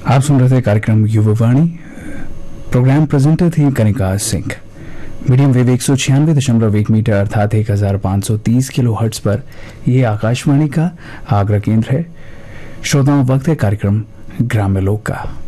आप सुन रहे थे कार्यक्रम युवावाणी। प्रोग्राम प्रेजेंटर थी Kanika Singh. Medium wave 196.1 metre अर्थात 1530 किलो हर्ट्ज पर यह आकाशवाणी का आगरा केंद्र है। श्रोताओं, वक्त है कार्यक्रम ग्राम्य लोक का।